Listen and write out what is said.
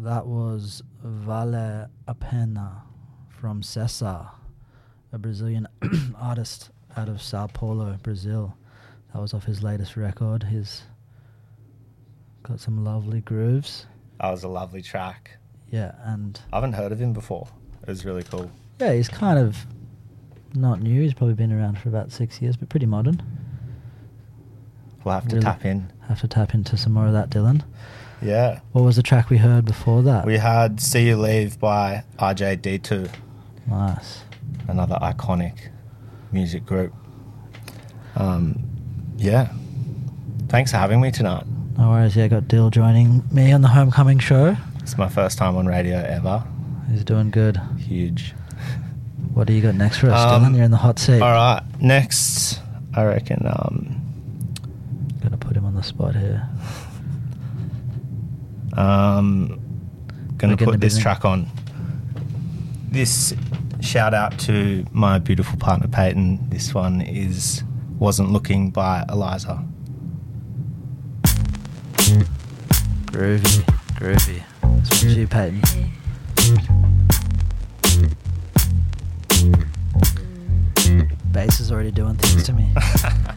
That was Vale a Pena from Cesar, a Brazilian artist out of Sao Paulo, Brazil. That was off his latest record. He's got some lovely grooves. That was a lovely track. Yeah, and I haven't heard of him before. It was really cool. yeah, he's kind of not new. He's probably been around for about 6 years, but pretty modern. We'll have to Really tap in. Have to tap into some more of that, Dylan. Yeah. What was the track we heard before that? We had See You Leave by RJD2, Nice. another iconic music group. Yeah. Thanks for having me tonight. No worries. Yeah, got Dill joining me on the Homecoming show. It's my first time on radio ever. He's doing good. Huge. What do you got next for us, Dylan? You're in the hot seat. All right. Next, I reckon... Gonna put him on the spot here. Gonna put this track on. This shout out to my beautiful partner Peyton. This one is Wasn't Looking by Eliza. Groovy, groovy. This one's you, Peyton. Bass is already doing things to me.